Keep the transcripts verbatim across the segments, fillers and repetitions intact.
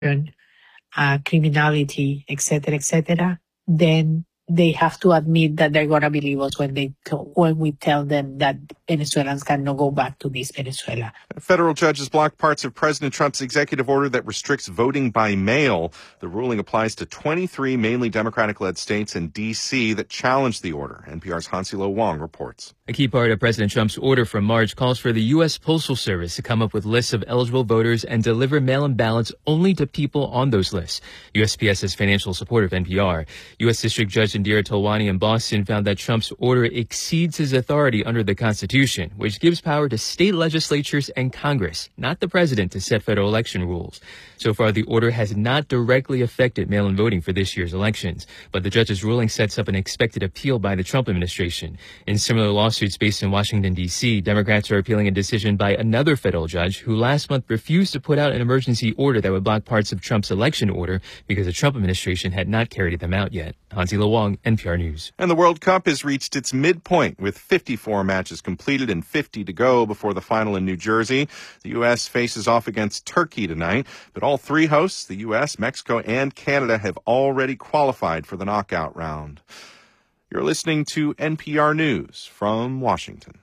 uh, criminality, et cetera, et cetera, then they have to admit that they're going to believe us when they t- when we tell them that Venezuelans cannot go back to this Venezuela. Federal judges blocked parts of President Trump's executive order that restricts voting by mail. The ruling applies to twenty-three mainly Democratic-led states and D C that challenged the order. N P R's Hansilo Wong reports. A key part of President Trump's order from March calls for the U S. Postal Service to come up with lists of eligible voters and deliver mail-in ballots only to people on those lists. U S P S is financial support of N P R. U S. District Judge Indira Tolwani in Boston found that Trump's order exceeds his authority under the Constitution, which gives power to state legislatures and Congress, not the president, to set federal election rules. So far, the order has not directly affected mail-in voting for this year's elections, but the judge's ruling sets up an expected appeal by the Trump administration. In similar lawsuits based in Washington, D C, Democrats are appealing a decision by another federal judge who last month refused to put out an emergency order that would block parts of Trump's election order because the Trump administration had not carried them out yet. Hansilo Wong, N P R News. And the World Cup has reached its midpoint with fifty-four matches completed and fifty to go before the final in New Jersey. The U S faces off against Turkey tonight, but all three hosts, the U S, Mexico, and Canada, have already qualified for the knockout round. You're listening to N P R News from Washington.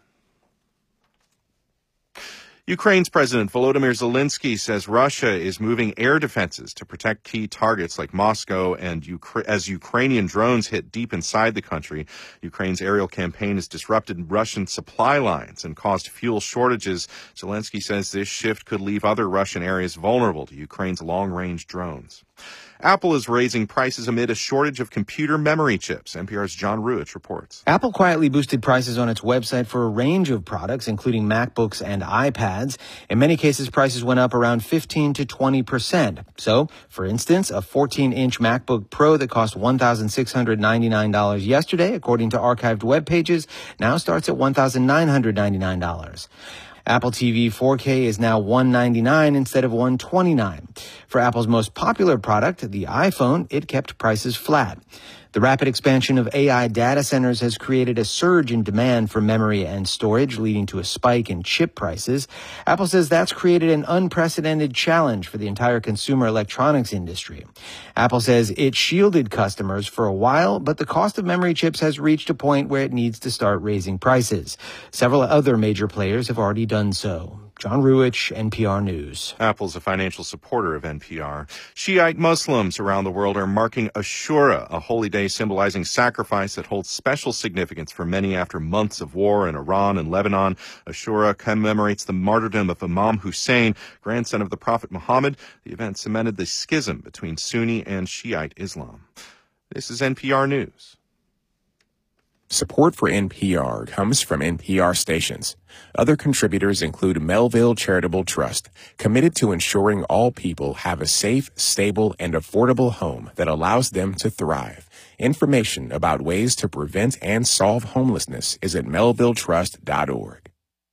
Ukraine's President Volodymyr Zelensky says Russia is moving air defenses to protect key targets like Moscow and Ukra- as Ukrainian drones hit deep inside the country. Ukraine's aerial campaign has disrupted Russian supply lines and caused fuel shortages. Zelensky says this shift could leave other Russian areas vulnerable to Ukraine's long-range drones. Apple is raising prices amid a shortage of computer memory chips. N P R's John Ruich reports. Apple quietly boosted prices on its website for a range of products, including MacBooks and iPads. In many cases, prices went up around fifteen to twenty percent. So, for instance, a fourteen-inch MacBook Pro that cost one thousand six hundred ninety-nine dollars yesterday, according to archived web pages, now starts at one thousand nine hundred ninety-nine dollars. Apple T V four K is now one hundred ninety-nine dollars instead of one hundred twenty-nine dollars. For Apple's most popular product, the iPhone, it kept prices flat. The rapid expansion of A I data centers has created a surge in demand for memory and storage, leading to a spike in chip prices. Apple says that's created an unprecedented challenge for the entire consumer electronics industry. Apple says it shielded customers for a while, but the cost of memory chips has reached a point where it needs to start raising prices. Several other major players have already done so. John Ruich, N P R News. Apple's a financial supporter of N P R. Shiite Muslims around the world are marking Ashura, a holy day symbolizing sacrifice that holds special significance for many after months of war in Iran and Lebanon. Ashura commemorates the martyrdom of Imam Hussein, grandson of the Prophet Muhammad. The event cemented the schism between Sunni and Shiite Islam. This is N P R News. Support for N P R comes from N P R stations. Other contributors include Melville Charitable Trust, committed to ensuring all people have a safe, stable, and affordable home that allows them to thrive. Information about ways to prevent and solve homelessness is at melville trust dot org.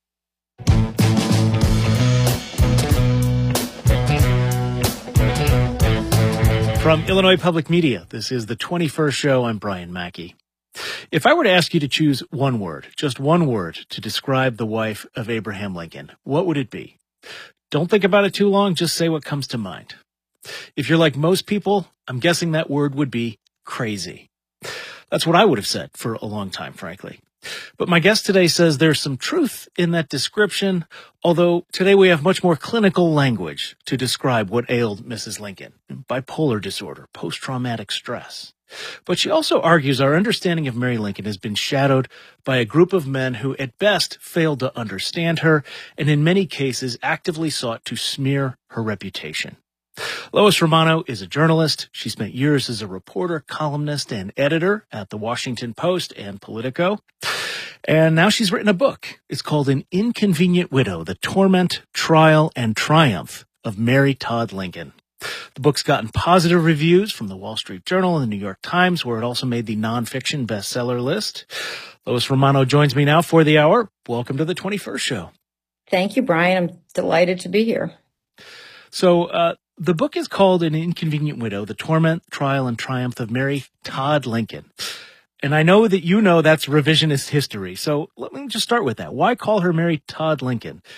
From Illinois Public Media, this is the twenty-first show. I'm Brian Mackey. If I were to ask you to choose one word, just one word, to describe the wife of Abraham Lincoln, what would it be? Don't think about it too long, just say what comes to mind. If you're like most people, I'm guessing that word would be crazy. That's what I would have said for a long time, frankly. But my guest today says there's some truth in that description, although today we have much more clinical language to describe what ailed Missus Lincoln: bipolar disorder, post-traumatic stress. But she also argues our understanding of Mary Lincoln has been shadowed by a group of men who at best failed to understand her and in many cases actively sought to smear her reputation. Lois Romano is a journalist. She spent years as a reporter, columnist, and editor at The Washington Post and Politico. And now she's written a book. It's called An Inconvenient Widow: The Torment, Trial, and Triumph of Mary Todd Lincoln. The book's gotten positive reviews from the Wall Street Journal and the New York Times, where it also made the nonfiction bestseller list. Lois Romano joins me now for the hour. Welcome to the twenty-first show. Thank you, Brian. I'm delighted to be here. So uh, the book is called An Inconvenient Widow: The Torment, Trial, and Triumph of Mary Todd Lincoln. And I know that you know that's revisionist history. So let me just start with that. Why call her Mary Todd Lincoln?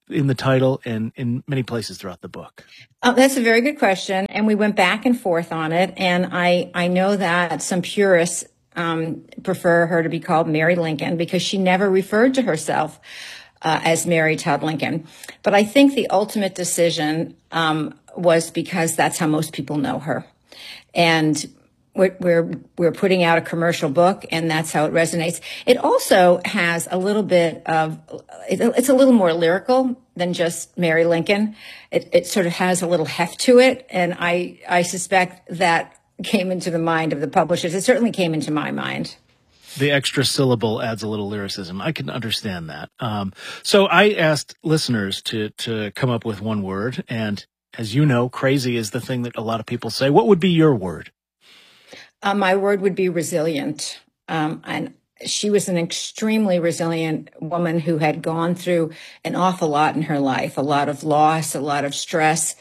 in the title and in many places throughout the book? Uh, that's a very good question. And we went back and forth on it. And I, I know that some purists um, prefer her to be called Mary Lincoln because she never referred to herself uh, as Mary Todd Lincoln. But I think the ultimate decision um, was because that's how most people know her. And We're, we're, we're putting out a commercial book, and that's how it resonates. It also has a little bit of, it's a little more lyrical than just Mary Lincoln. It, it sort of has a little heft to it, and I, I suspect that came into the mind of the publishers. It certainly came into my mind. The extra syllable adds a little lyricism. I can understand that. Um, so I asked listeners to, to come up with one word, and as you know, crazy is the thing that a lot of people say. What would be your word? Uh, my word would be resilient. Um, and she was an extremely resilient woman who had gone through an awful lot in her life, a lot of loss, a lot of stress.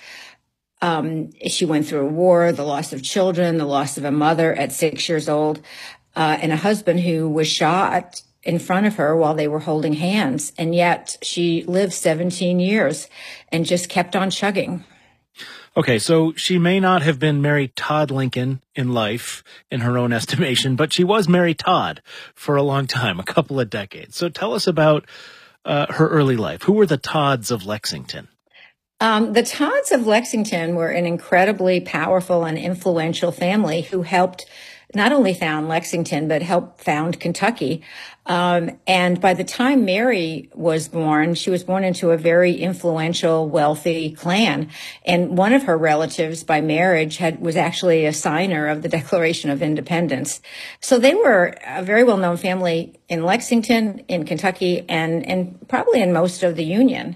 Um, she went through a war, the loss of children, the loss of a mother at six years old, uh, and a husband who was shot in front of her while they were holding hands. And yet she lived seventeen years and just kept on chugging. Okay, so she may not have been Mary Todd Lincoln in life, in her own estimation, but she was Mary Todd for a long time, a couple of decades. So tell us about uh, her early life. Who were the Todds of Lexington? Um, the Todds of Lexington were an incredibly powerful and influential family who helped not only found Lexington, but helped found Kentucky. Um, and by the time Mary was born, she was born into a very influential, wealthy clan. And one of her relatives by marriage had was actually a signer of the Declaration of Independence. So they were a very well-known family in Lexington, in Kentucky, and, and probably in most of the Union.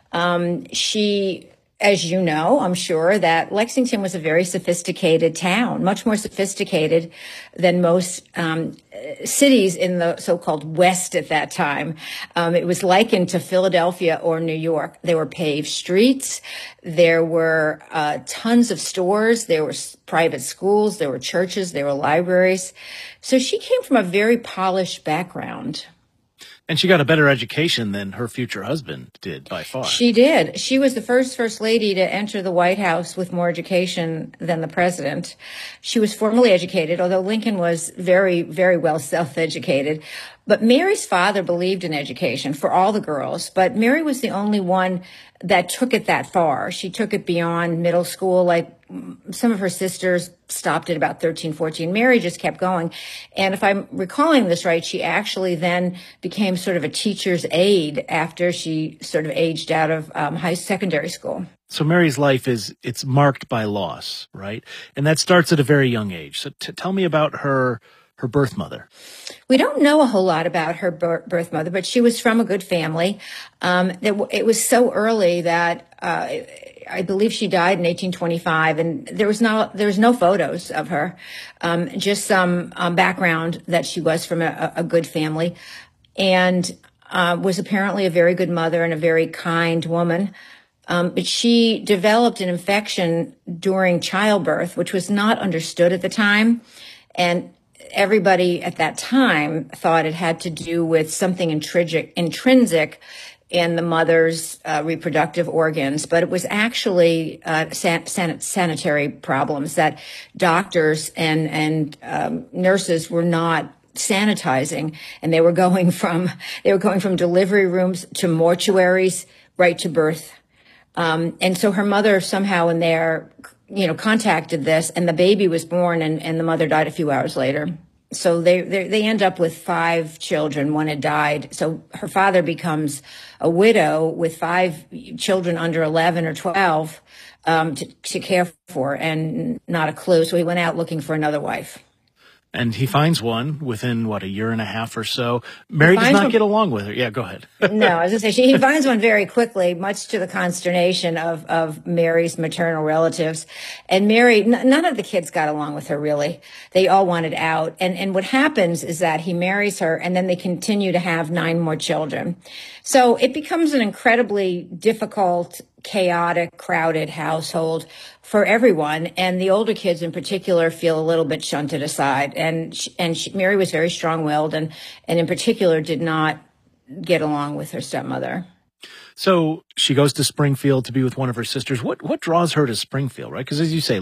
Um, she... As you know, I'm sure that Lexington was a very sophisticated town, much more sophisticated than most um, cities in the so-called West at that time. Um, it was likened to Philadelphia or New York. There were paved streets. There were uh, tons of stores. There were private schools. There were churches. There were libraries. So she came from a very polished background. And she got a better education than her future husband did by far. She did. She was the first First Lady to enter the White House with more education than the president. She was formally educated, although Lincoln was very, very well self-educated. But Mary's father believed in education for all the girls, but Mary was the only one that took it that far. She took it beyond middle school, like some of her sisters stopped at about thirteen, fourteen. Mary just kept going. And if I'm recalling this right, she actually then became sort of a teacher's aide after she sort of aged out of um, high secondary school. So Mary's life is, it's marked by loss, right? And that starts at a very young age. So t- tell me about her her birth mother. We don't know a whole lot about her birth mother, but she was from a good family. Um, it was so early that uh, I believe she died in eighteen twenty-five, and there was no there was no photos of her, um, just some um, background that she was from a, a good family, and uh, was apparently a very good mother and a very kind woman. Um, but she developed an infection during childbirth, which was not understood at the time, and everybody at that time thought it had to do with something intrinsic, intrinsic in the mother's uh, reproductive organs, but it was actually uh, san- san- sanitary problems that doctors and and um, nurses were not sanitizing, and they were going from they were going from delivery rooms to mortuaries right to birth. Um, and so her mother somehow in there, you know, contacted this, and the baby was born, and, and the mother died a few hours later. So they, they they end up with five children. One had died. So her father becomes a widow with five children under eleven or twelve um, to, to care for, and not a clue. So he went out looking for another wife. And he finds one within, what, a year and a half or so. Mary does not one, get along with her. Yeah, go ahead. No, I was going to say, she, he finds one very quickly, much to the consternation of, of Mary's maternal relatives. And Mary, n- none of the kids got along with her, really. They all wanted out. And, and what happens is that he marries her, and then they continue to have nine more children. So it becomes an incredibly difficult, chaotic, crowded household for everyone, and the older kids in particular feel a little bit shunted aside. And she, and she, Mary was very strong-willed, and and in particular did not get along with her stepmother. So she goes to Springfield to be with one of her sisters. What what draws her to Springfield, right? Because as you say,